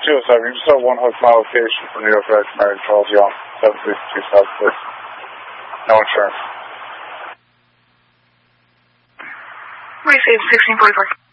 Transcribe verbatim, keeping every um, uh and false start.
two oh seven, you just have one hook my location for New York Red, Mary Charles Young, seven six two South First. No insurance. Receive sixteen forty-four.